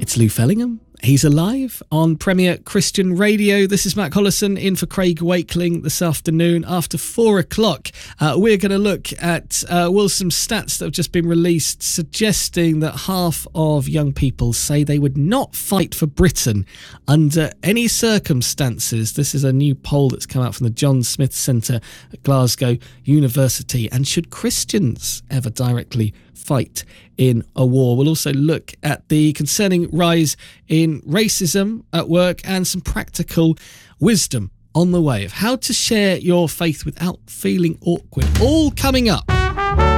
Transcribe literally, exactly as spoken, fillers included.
It's Lou Fellingham. He's alive on Premier Christian Radio. This is Matt Collison in for Craig Wakeling this afternoon after four o'clock. Uh, we're going to look at, uh, well, some stats that have just been released suggesting that half of young people say they would not fight for Britain under any circumstances. This is a new poll that's come out from the John Smith Centre at Glasgow University. And should Christians ever directly fight in a war? We'll also look at the concerning rise in racism at work and some practical wisdom on the way of how to share your faith without feeling awkward. All coming up.